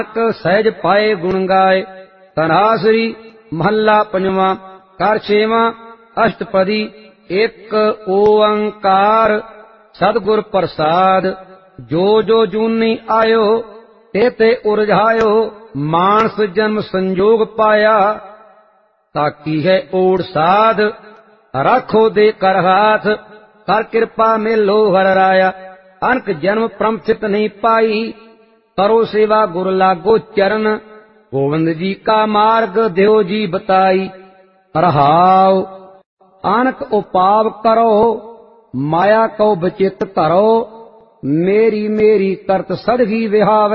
सहज पाए गुण गाए। तनासरी महला पंजवा। कर छेवां अष्टपदी। एक ओंकार सतगुर प्रसाद। जो जो जूनी आयो ते ते उरझायो। मानस जन्म संजोग पाया ताकी है ओढ़ साध। राखो दे कर हाथ कर कृपा मेलो हर राया। अनक जन्म प्रमथित नहीं पाई करो सेवा गुर लागो चरण। गोविंद जी का मार्ग देव जी बताई। रहाओ अनक उपाव करो माया को बचित करो। मेरी मेरी करत सदगी विहावे।